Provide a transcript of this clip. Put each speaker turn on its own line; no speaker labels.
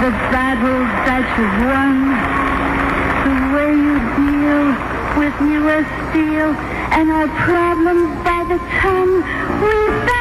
the battles that you've won, the way you deal with U.S. Steel and our problems by the ton. We